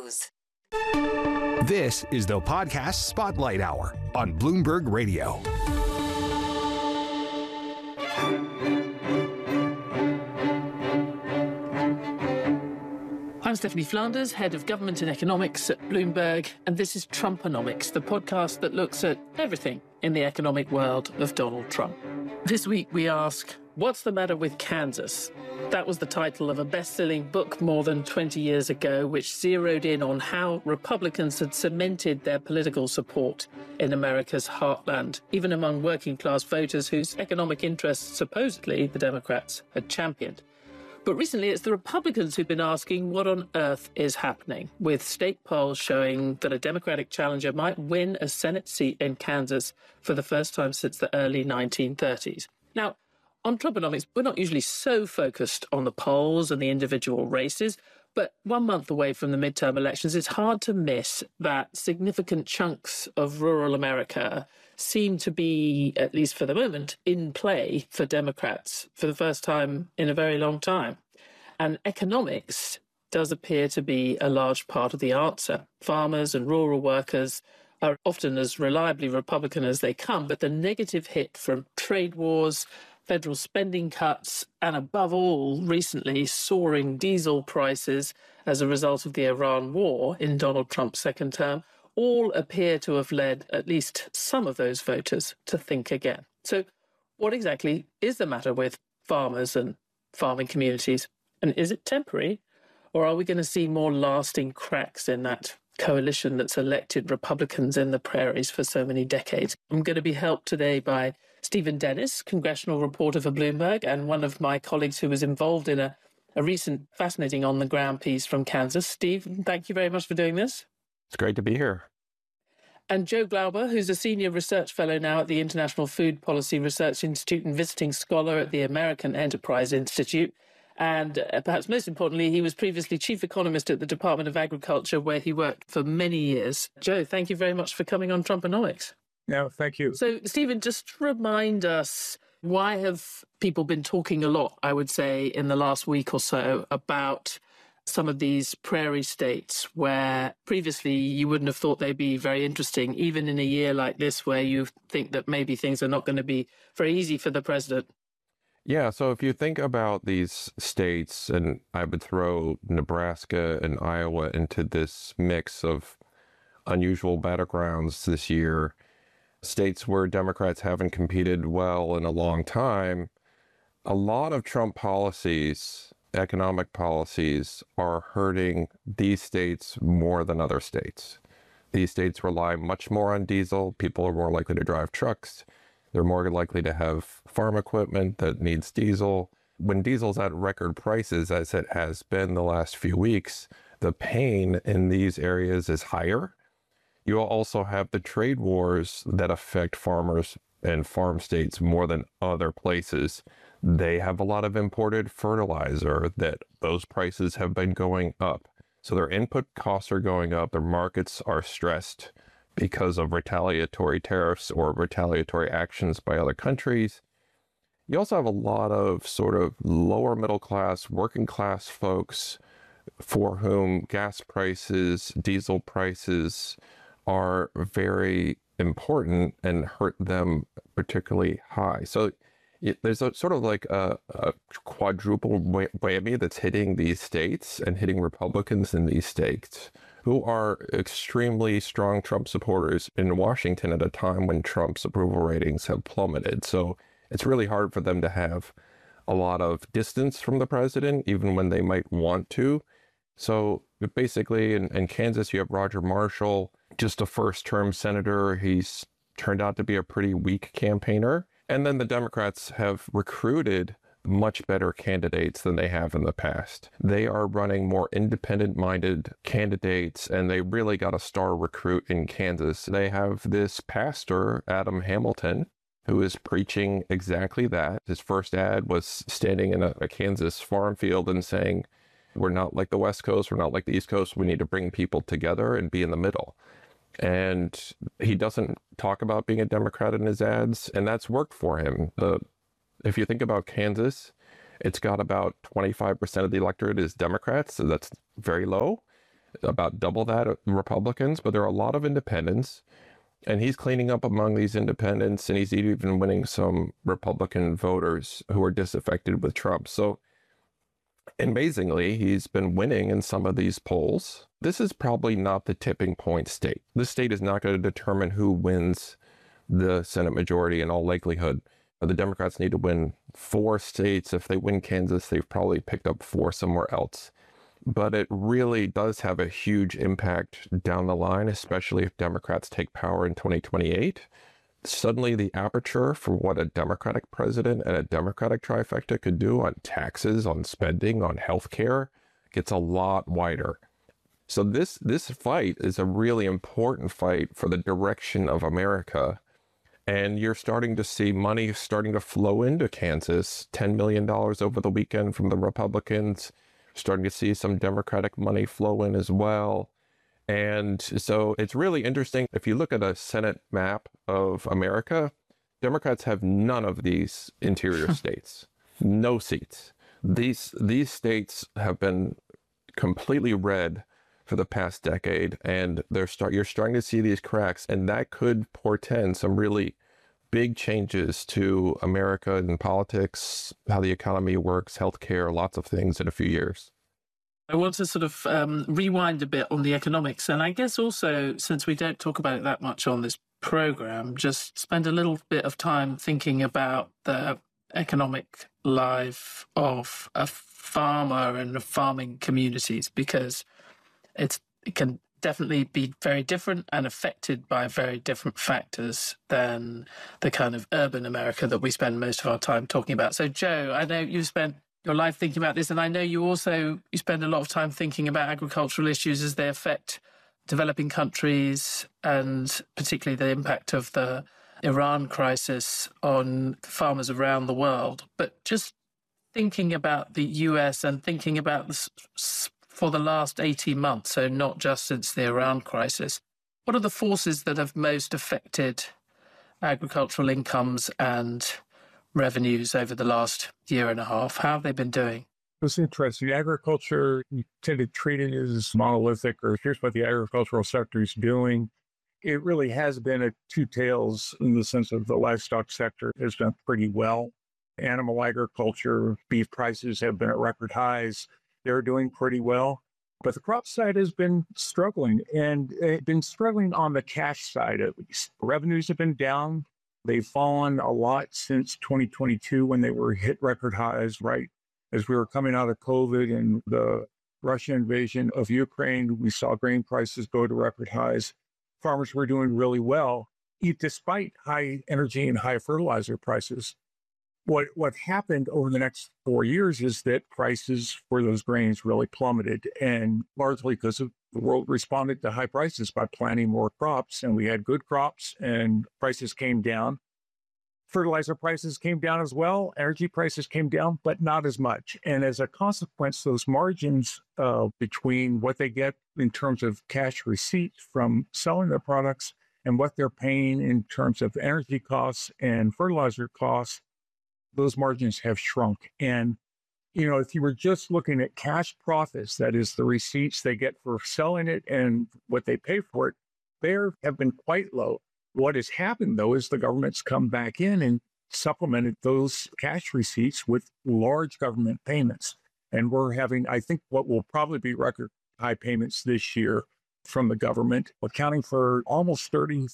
News. This is the Podcast Spotlight Hour on Bloomberg Radio. I'm Stephanie Flanders, Head of Government and Economics at Bloomberg, and this is Trumponomics, the podcast that looks at everything in the economic world of Donald Trump. This week we ask, what's the matter with Kansas? That was the title of a best-selling book more than 20 years ago, which zeroed in on how Republicans had cemented their political support in America's heartland, even among working-class voters whose economic interests, supposedly, the Democrats had championed. But recently, it's the Republicans who've been asking what on earth is happening, with state polls showing that a Democratic challenger might win a Senate seat in Kansas for the first time since the early 1930s. Now, on Trumponomics, we're not usually so focused on the polls and the individual races, but 1 month away from the midterm elections, it's hard to miss that significant chunks of rural America seem to be, at least for the moment, in play for Democrats for the first time in a very long time. And economics does appear to be a large part of the answer. Farmers and rural workers are often as reliably Republican as they come, but the negative hit from trade wars, federal spending cuts, and above all, recently, soaring diesel prices as a result of the Iran war in Donald Trump's second term, all appear to have led at least some of those voters to think again. So what exactly is the matter with farmers and farming communities? And is it temporary? Or are we going to see more lasting cracks in that coalition that's elected Republicans in the prairies for so many decades? I'm going to be helped today by Stephen Dennis, congressional reporter for Bloomberg, and one of my colleagues who was involved in a recent fascinating on-the-ground piece from Kansas. Steve, thank you very much for doing this. It's great to be here. And Joe Glauber, who's a senior research fellow now at the International Food Policy Research Institute and visiting scholar at the American Enterprise Institute. And perhaps most importantly, he was previously chief economist at the Department of Agriculture, where he worked for many years. Joe, thank you very much for coming on Trumponomics. No, thank you. So, Stephen, just remind us, why have people been talking a lot, I would say, in the last week or so about some of these prairie states where previously you wouldn't have thought they'd be very interesting, even in a year like this where you think that maybe things are not going to be very easy for the president? Yeah, so if you think about these states, and I would throw Nebraska and Iowa into this mix of unusual battlegrounds this year, states where Democrats haven't competed well in a long time, a lot of Trump policies, economic policies, are hurting these states more than other states. These states rely much more on diesel. People are more likely to drive trucks. They're more likely to have farm equipment that needs diesel. When diesel's at record prices, as it has been the last few weeks, the pain in these areas is higher. You also have the trade wars that affect farmers and farm states more than other places. They have a lot of imported fertilizer that those prices have been going up. So their input costs are going up. Their markets are stressed because of retaliatory tariffs or retaliatory actions by other countries. You also have a lot of sort of lower middle class, working class folks for whom gas prices, diesel prices are very important and hurt them particularly high. So there's a sort of like a quadruple whammy that's hitting these states and hitting Republicans in these states who are extremely strong Trump supporters in Washington at a time when Trump's approval ratings have plummeted. So it's really hard for them to have a lot of distance from the president, even when they might want to. So basically in Kansas, you have Roger Marshall, just a first-term senator. He's turned out to be a pretty weak campaigner. And then the Democrats have recruited much better candidates than they have in the past. They are running more independent-minded candidates, and they really got a star recruit in Kansas. They have this pastor, Adam Hamilton, who is preaching exactly that. His first ad was standing in a Kansas farm field and saying, we're not like the West Coast, we're not like the East Coast, we need to bring people together and be in the middle. And he doesn't talk about being a Democrat in his ads, and that's worked for him. If you think about Kansas, it's got about 25% of the electorate is Democrats, so that's very low. about double that of Republicans, but there are a lot of independents. And he's cleaning up among these independents, and he's even winning some Republican voters who are disaffected with Trump. So amazingly, he's been winning in some of these polls. This is probably not the tipping point state. This state is not going to determine who wins the Senate majority in all likelihood. The Democrats need to win 4 states. If they win Kansas, they've probably picked up 4 somewhere else. But it really does have a huge impact down the line, especially if Democrats take power in 2028. Suddenly the aperture for what a Democratic president and a Democratic trifecta could do on taxes, on spending, on healthcare gets a lot wider. So this fight is a really important fight for the direction of America. And you're starting to see money starting to flow into Kansas, $10 million over the weekend from the Republicans. Starting to see some Democratic money flow in as well. And so it's really interesting. If you look at a Senate map of America, Democrats have none of these interior states, no seats. These states have been completely red for the past decade, and you're starting to see these cracks, and that could portend some really big changes to America and politics, how the economy works, healthcare, lots of things in a few years. I want to sort of rewind a bit on the economics. And I guess also, since we don't talk about it that much on this program, just spend a little bit of time thinking about the economic life of a farmer and farming communities, because it can definitely be very different and affected by very different factors than the kind of urban America that we spend most of our time talking about. So, Joe, I know you've spent your life thinking about this, and I know you spend a lot of time thinking about agricultural issues as they affect developing countries, and particularly the impact of the Iran crisis on farmers around the world. But just thinking about the US and thinking about this for the last 18 months, so not just since the Iran crisis, what are the forces that have most affected agricultural incomes and revenues over the last year and a half? How have they been doing? It's interesting. Agriculture, you tend to treat it as monolithic, or here's what the agricultural sector is doing. It really has been a two tails in the sense of the livestock sector has done pretty well. Animal agriculture, beef prices have been at record highs. They're doing pretty well. But the crop side has been struggling, and it's been struggling on the cash side at least. Revenues have been down. They've fallen a lot since 2022 when they were hit record highs, right? As we were coming out of COVID and the Russian invasion of Ukraine, we saw grain prices go to record highs. Farmers were doing really well, despite high energy and high fertilizer prices. What happened over the next 4 years is that prices for those grains really plummeted, and largely because the world responded to high prices by planting more crops, and we had good crops and prices came down. Fertilizer prices came down as well. Energy prices came down, but not as much. And as a consequence, those margins between what they get in terms of cash receipts from selling their products and what they're paying in terms of energy costs and fertilizer costs, those margins have shrunk. And, if you were just looking at cash profits, that is the receipts they get for selling it and what they pay for it, they have been quite low. What has happened, though, is the government's come back in and supplemented those cash receipts with large government payments. And we're having, I think, what will probably be record high payments this year from the government, accounting for almost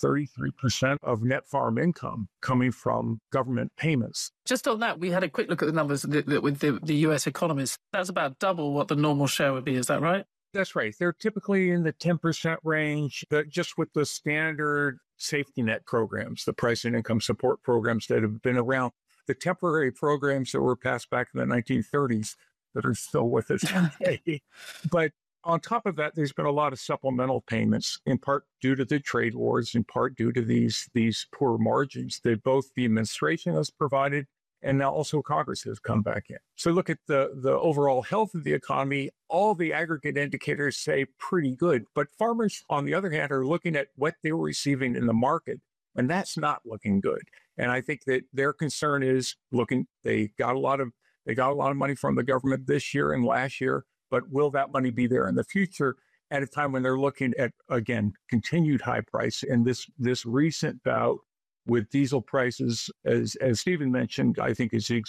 33% of net farm income coming from government payments. Just on that, we had a quick look at the numbers with the US economists. That's about double what the normal share would be. Is that right? That's right. They're typically in the 10% range, just with the standard safety net programs, the price and income support programs that have been around, the temporary programs that were passed back in the 1930s that are still with us today. But on top of that, there's been a lot of supplemental payments, in part due to the trade wars, in part due to these poor margins that both the administration has provided and now also Congress has come back in. So look at the overall health of the economy. All the aggregate indicators say pretty good, but farmers, on the other hand, are looking at what they're receiving in the market, and that's not looking good. And I think that their concern is they got a lot of money from the government this year and last year, but will that money be there in the future? at a time when they're looking at, again, continued high price. And this recent bout with diesel prices, as Stephen mentioned, I think is